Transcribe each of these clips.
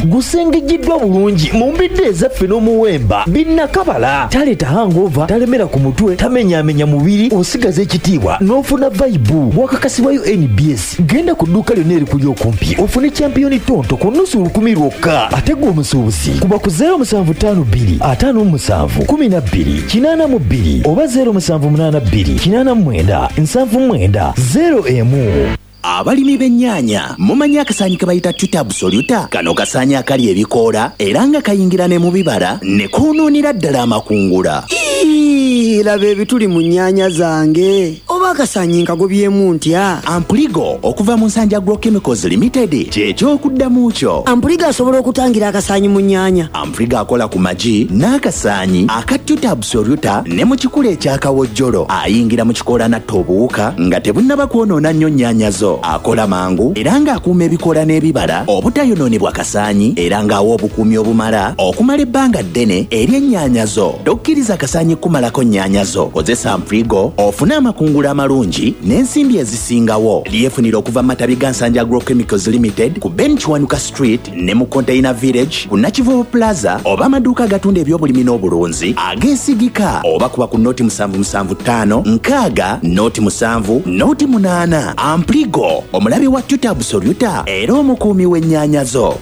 gusengejiddwa bulungi mu mbidde ezaffe n'omuwemba binnakabala. Taleeta hangover, talemera ku mutwe, tamenyaamenya mubiri, osigaza ekitiibwa n'ofuna vaibu. Wakakasibwayo NBS. Genda ku dduuka lyonna erikuli okumpi ofune champion tonto ku nnusu 10 lwokka. Ate gwe omusuubuzi kuba ku 0752 57 12 82 oba 0782 89 79 01. Abalimi b'ennyaanya mumanyi akasaanyi ke bayita Twitter Absoluta? Kano kasaanyi akali ebikoola era nga kayingira ne mu bibala ne koonoonera ddala amakungula. Laba ebituli mu nnyaanya zange. Oba akasaanyi nkagobyemu ntya? Ampligo okuva mu Nsanja Agrochemicals Limited ky'ekyokuddamu kyo. Ampligo asobola okutangira akasaanyi mu nnyaanya. Ampligo akola ku magi n'akasaanyi aka Twitter Absoluta ne mu kikula ekyakawojjolo. Ayingira mu kikoola natta obuwuka nga tebunnaba kwonoona nnyo nnyaanya zo. Akola mangu era ng'akuuma ebikoola n'ebibala obutayonoonebwa kasaanyi era ng'awa obukuumi obumala okumala ebbanga ddene eri ennyaanya zo. Tokkiriza kasaanyi kumalako nnyaanya zo. Kozesa Ampligo ofune amakungula amalungi n'ensimbi ezisingawo. Lyefunira okuva mu matabi ga Nsanja Agrochemicals Limited ku Ben Kiwanuka Street ne mu Container Village ku Nakivubo Plaza oba amaduuka agatunda ebyobulimi n'obulunzi ageesigika oba kuba ku Noti 775 nkaaga Noti 7 Noti 8. Ampligo omulabi wa Twitter Absoluta era omukuumi w'ennyaanya zo.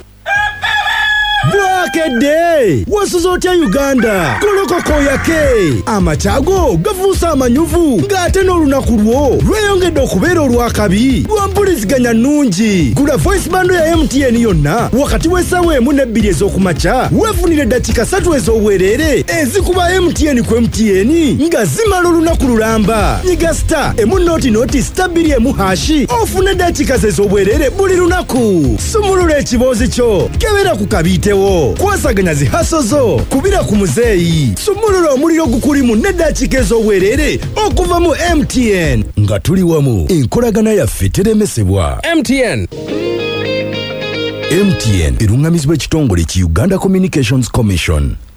Bwakedde wasuzotya Uganda kolokoko yake amachago gavuusa amanyuvu ng'ate n'olunaku lwo lweyongedde okubeera olwakabi lwampuliziganya nnungi. Gula voice bando ya MTN yonna wakati w'essaawa 1 ne 2 ez'okumakya weefunire eddakiika 3 ez'obwereere ezikuba MTN ku MTN nga zimala olunaku lulamba. Nyiga star emunoti star 2 hashi ofune eddakiika ez'obwereere buli lunaku. Sumulula ekiboozi kyo kebera ku kabitewo kwasaganya zihaso zo kubira ku muzeeyi. Sumulula omuliro gukulimu n'eddakiika ez'obwereere okuva mu MTN nga tuli wamu enkolagana yaffe teremesebwa. MTN erungamizibwa ekitongole ki Uganda Communications Commission.